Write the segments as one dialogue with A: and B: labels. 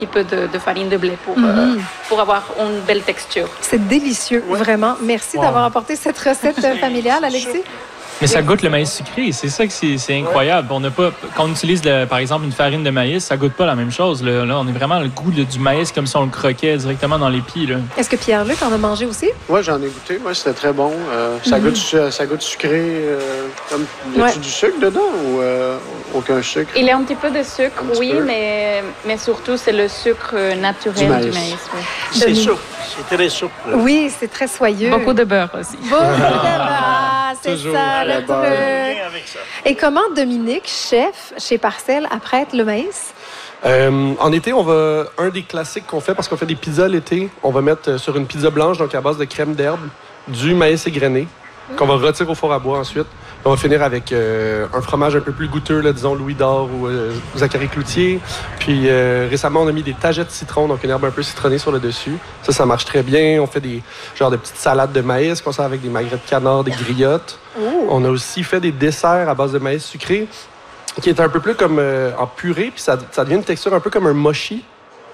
A: petit peu de farine de blé pour avoir une belle texture.
B: C'est délicieux, vraiment. Merci d'avoir apporté cette recette familiale, Alexis.
C: Mais ça goûte le maïs sucré, c'est ça que c'est incroyable. On n'a pas, quand on utilise, par exemple, une farine de maïs, ça goûte pas la même chose. Là, on est vraiment le goût du maïs comme si on le croquait directement dans les pieds. Là.
B: Est-ce que Pierre-Luc en a mangé aussi?
D: Oui, j'en ai goûté. Moi, c'était très bon. Ça goûte sucré. Y a-tu du sucre dedans ou aucun sucre?
A: Il y a un petit peu de sucre, mais surtout, c'est le sucre naturel du maïs.
E: C'est souple. C'est très souple.
B: Oui, c'est très soyeux.
A: Beaucoup de beurre aussi.
B: Beaucoup de beurre, c'est ça le truc. Et comment Dominique, chef chez Parcelle, apprête le maïs?
F: En été, un des classiques qu'on fait, parce qu'on fait des pizzas l'été, on va mettre sur une pizza blanche, donc à base de crème d'herbe, du maïs égrené, qu'on va retirer au four à bois ensuite. On va finir avec un fromage un peu plus goûteux, là, disons Louis d'Or ou Zachary Cloutier. Puis récemment, on a mis des tagettes de citron, donc une herbe un peu citronnée sur le dessus. Ça marche très bien. On fait des de petites salades de maïs qu'on sert avec des magrets de canard, des griottes. On a aussi fait des desserts à base de maïs sucré, qui est un peu plus comme en purée, puis ça devient une texture un peu comme un mochi.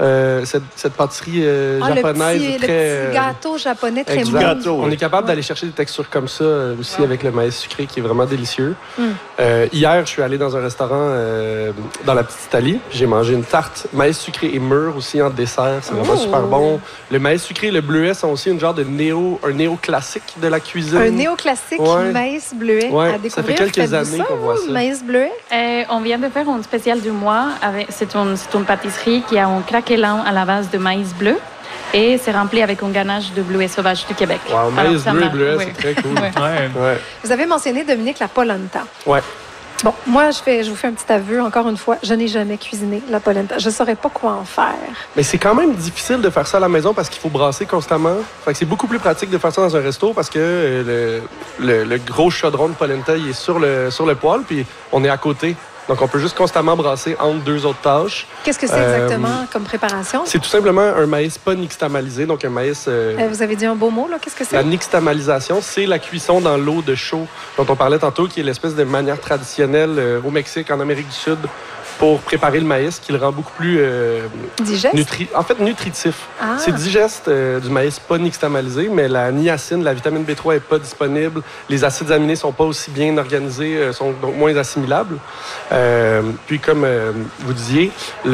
F: Cette pâtisserie japonaise
B: le petit gâteau japonais très mou.
F: On est capable d'aller chercher des textures comme ça aussi avec le maïs sucré qui est vraiment délicieux. Hier, je suis allé dans un restaurant dans la Petite Italie. J'ai mangé une tarte maïs sucré et mûr aussi en dessert. C'est vraiment super bon. Le maïs sucré et le bleuet sont aussi un néo-classique de la cuisine. Un
B: néo-classique maïs bleuet à découvrir.
F: Ça fait quelques années qu'on voit ça.
B: Maïs bleuet?
A: On vient de faire un spécial du mois. C'est une pâtisserie qui a un craquelin à la base de maïs bleu et c'est rempli avec un ganache de bleuet sauvage du Québec.
F: Wow, maïs bleu et bleuet, c'est très cool.
B: Vous avez mentionné, Dominique, la polenta.
F: Oui.
B: Bon, moi, je vous fais un petit aveu, encore une fois, je n'ai jamais cuisiné la polenta. Je ne saurais pas quoi en faire.
F: Mais c'est quand même difficile de faire ça à la maison parce qu'il faut brasser constamment. Fait que c'est beaucoup plus pratique de faire ça dans un resto parce que le gros chaudron de polenta, il est sur le poêle, puis on est à côté. Donc, on peut juste constamment brasser entre deux autres tâches.
B: Qu'est-ce que c'est exactement comme préparation?
F: C'est tout simplement un maïs pas nixtamalisé, donc un maïs...
B: vous avez dit un beau mot, là. Qu'est-ce que c'est?
F: La nixtamalisation, c'est la cuisson dans l'eau de chaux dont on parlait tantôt, qui est l'espèce de manière traditionnelle au Mexique, en Amérique du Sud, pour préparer le maïs, qui le rend beaucoup plus...
B: digeste?
F: Nutritif. C'est digeste du maïs pas nixtamalisé, mais la niacine, la vitamine B3 n'est pas disponible. Les acides aminés sont pas aussi bien organisés, sont donc moins assimilables. Puis, comme vous disiez,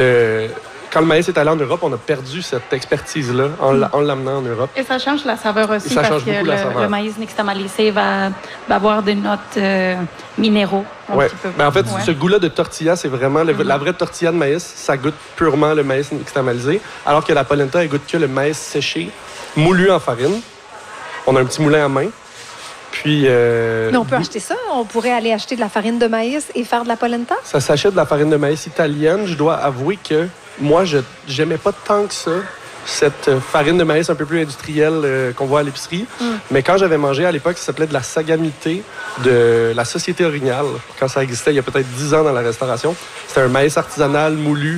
F: quand le maïs est allé en Europe, on a perdu cette expertise-là en l'amenant en Europe.
A: Et ça change la saveur aussi parce que le maïs nixtamalisé va avoir des notes minéraux.
F: Oui. En fait, ce goût-là de tortilla, c'est vraiment la vraie tortilla de maïs. Ça goûte purement le maïs nixtamalisé, alors que la polenta, elle goûte que le maïs séché, moulu en farine. On a un petit moulin à main. Puis,
B: mais on peut acheter ça. On pourrait aller acheter de la farine de maïs et faire de la polenta.
F: Ça s'achète de la farine de maïs italienne. Je dois avouer que moi, je n'aimais pas tant que ça cette farine de maïs un peu plus industrielle qu'on voit à l'épicerie. Mais quand j'avais mangé à l'époque, ça s'appelait de la sagamité de la Société Orignale. Quand ça existait il y a peut-être 10 ans dans la restauration. C'était un maïs artisanal moulu,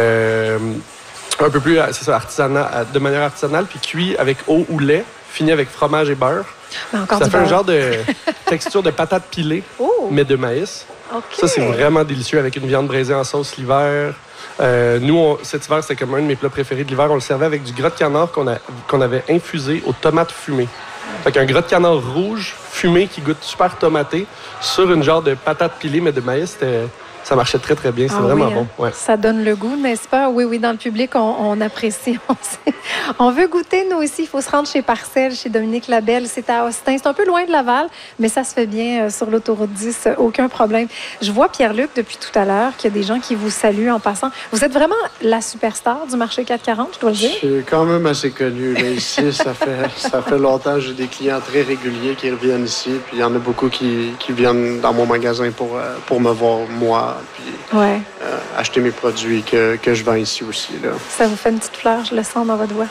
F: un peu plus, c'est ça, de manière artisanale, puis cuit avec eau ou lait, fini avec fromage et beurre. Ça fait un genre de texture de patate pilée, mais de maïs. Ça, c'est vraiment délicieux avec une viande braisée en sauce l'hiver. Nous, cet hiver, c'était comme un de mes plats préférés de l'hiver. On le servait avec du gras de canard qu'on avait infusé aux tomates fumées. Fait qu'un gras de canard rouge fumé qui goûte super tomaté sur une genre de patate pilée, mais de maïs, ça marchait très, très bien. C'est vraiment bon. Ouais.
B: Ça donne le goût, n'est-ce pas? Oui, dans le public, on apprécie. On veut goûter, nous aussi. Il faut se rendre chez Parcelle, chez Dominique Labelle. C'est à Austin. C'est un peu loin de Laval, mais ça se fait bien sur l'autoroute 10. Aucun problème. Je vois, Pierre-Luc, depuis tout à l'heure, qu'il y a des gens qui vous saluent en passant. Vous êtes vraiment la superstar du marché 440, je dois le dire?
D: Je suis quand même assez connu. Là, ici, ça fait longtemps. J'ai des clients très réguliers qui reviennent ici. Puis il y en a beaucoup qui viennent dans mon magasin pour me voir, moi. Puis acheter mes produits que je vends ici aussi. Là.
B: Ça vous fait une petite fleur, je le sens dans votre voix.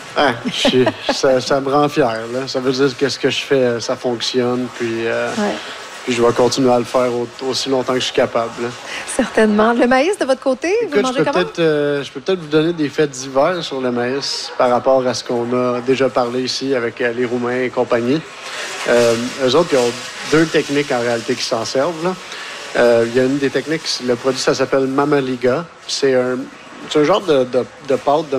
D: Ça me rend fier. Là. Ça veut dire que ce que je fais, ça fonctionne. Puis je vais continuer à le faire aussi longtemps que je suis capable. Là.
B: Certainement. Le maïs, de votre côté, vous mangez comment?
D: Je peux peut-être vous donner des faits divers sur le maïs par rapport à ce qu'on a déjà parlé ici avec les Roumains et compagnie. Eux autres, ils ont deux techniques en réalité qui s'en servent. Là. Il y a une des techniques, le produit, ça s'appelle Mamaliga. C'est C'est un genre de pâte de